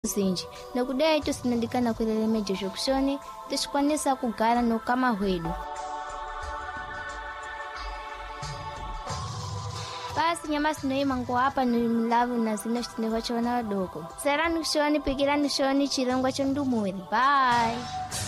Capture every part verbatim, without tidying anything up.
zinji nakudai tusinandikana kulelemeje jokushoni tishikwanisa kugara no kama hwedu. Basi nyamasi noima ngo hapa ni mlavu na zina shitindihwa cha wana wadogo. Serani shoni pikirani shoni chilongwa cha ndumuri. Bye.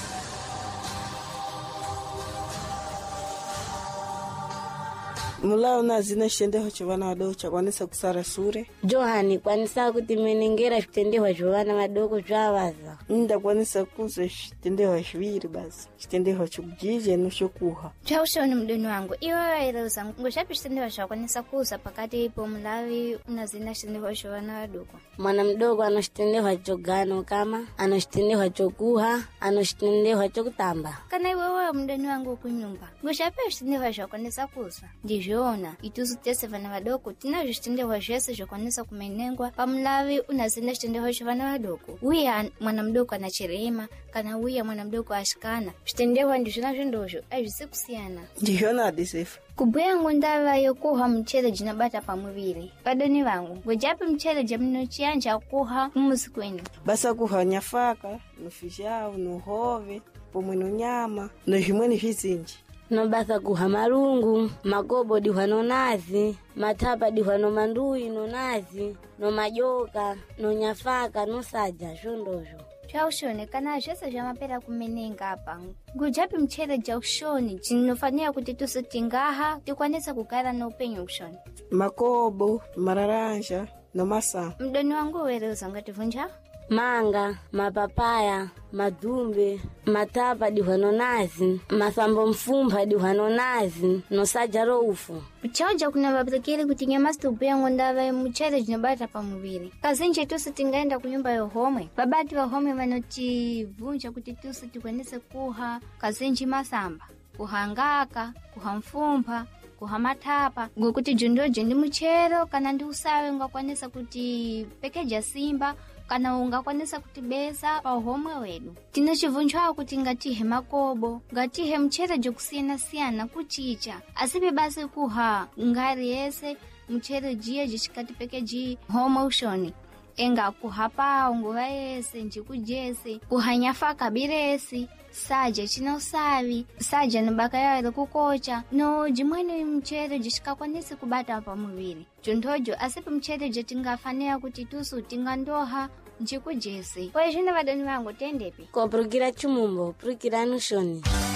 Mulao na zina shitendeho cha wana wadogo cha kwanisa kusara sure. Johani kwanisa kutimenengera shitendeho cha wana wadogo cha waza. Nda kwanisa kuza shitendeho shwiri basi. Shitendeho cha kujije nushokuha. Chao shoni mdoni wangu. Iwa wairosa ngoshapi shitendeho cha kwanisa kuza pakati ipo mlawi na zina shitendeho cha wana wadogo. Mwana mdogo anashitendeho cha gano kama, anashitendeho cha kuha, anashitendeho cha kutamba. Kana iwewe mdoni wangu kunyumba. Ngoshapi shitendeho cha kwanisa kuza. Jona ituzu tese vana wadogo tina jitendeho jese jokwanisa kumenengwa pamlawi unazina shitendeho cha vana wadogo. Uya mwana mdogo anacherema kana uya mwana mdogo ashikana shitendeho ndishona jondojo ajisikusiana jona adisefu kubuya ngondava yokuha mchele jinabata pamuviri padoni vangu ngojapi mchele jamino chianja kuha mumusi kwenu basa kuha nyafaka nufishao nuhove pomwe no nyama no jimweni vizinji no basa kuha marungu, magobo dihwano nazi, matapa dihwano mandui no nazi, no majoka, no nyafaka, no saja, shondojo. Chaushoni kana jesa jamapera kumenenga hapa. Ngujapi mchele jaushoni jinofania kutitusu tingaha tikwanisa kukara no penyo kushoni. Makobo, mararanja, no masa. Mdoni wangu wereuza ngativunja? Manga, mapapaya, madumbe, matapa dihwano nazi, masambo mfumba dihwano nazi, no saja roufu. Uchaoja kuna wabzakiri kutingia mastu ubuya ngondava mchele jinabata pa mubiri. Kazinche tusu tingaenda kunyumba ya home. Babati wa home manoti vunja kutitusu tikwanise kuha kazinchi masamba. Kuhangaka, kuhamfumba, kuhamatapa. Ngukuti jundoje ndi mchero kana ndi usawe ngakwanisa kuti pekeja simba. Kana unga kwanisa kutibeza pa uhomwe wedu. Tina chivunchwa kuti ngatihe makobo, ngatihe mchere jokusiyana siyana kuchicha. Asipe basi kuha ngari yese mchere jia jishikati peke ji homwe ushoni. Enga kuhapa unguwa yese njikujese, kuhanyafaka biresi, saja china usavi, saja nubaka yawe kukocha, no jimwene mchere jishika kwanisi kubata hapa muviri. Chuntojo asipe mchere jetingafania kutitusu tingandoha, njikujese. Kwa jina vadoni wangu tendepi? Kwa prukira chumumbo, prukira nushoni.